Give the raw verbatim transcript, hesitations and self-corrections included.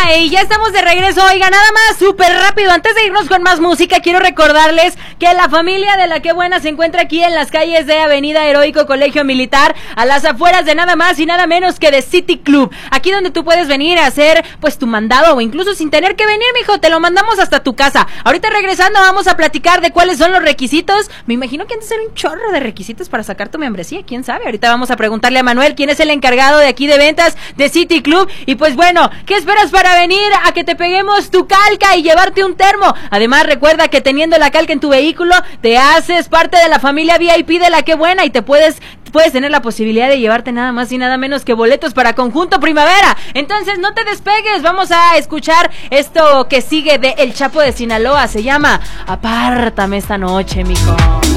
Y ya estamos de regreso. Oiga, nada más, súper rápido, antes de irnos con más música, quiero recordarles que la familia de La Qué Buena se encuentra aquí en las calles de Avenida Heroico Colegio Militar, a las afueras de nada más y nada menos que de City Club. Aquí donde tú puedes venir a hacer, pues, tu mandado, o incluso sin tener que venir, mijo, te lo mandamos hasta tu casa. Ahorita regresando vamos a platicar de cuáles son los requisitos. Me imagino que antes era un chorro de requisitos para sacar tu membresía, quién sabe. Ahorita vamos a preguntarle a Manuel, quién es el encargado de aquí de ventas de City Club. Y pues bueno, ¿qué esperas para venir a que te peguemos tu calca y llevarte un termo? Además, recuerda que teniendo la calca en tu vehículo, te haces parte de la familia V I P de La Qué Buena y te puedes puedes tener la posibilidad de llevarte nada más y nada menos que boletos para Conjunto Primavera. Entonces no te despegues, vamos a escuchar esto que sigue de El Chapo de Sinaloa. Se llama Apártame esta noche, mijo.